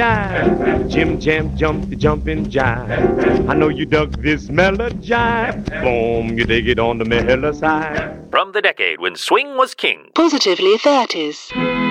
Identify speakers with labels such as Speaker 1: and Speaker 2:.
Speaker 1: Jim Jam jumped the jumping jive. I know you dug this melody jive. Boom, you dig it on the mellow side.
Speaker 2: From the decade when swing was king.
Speaker 3: Positively 30s.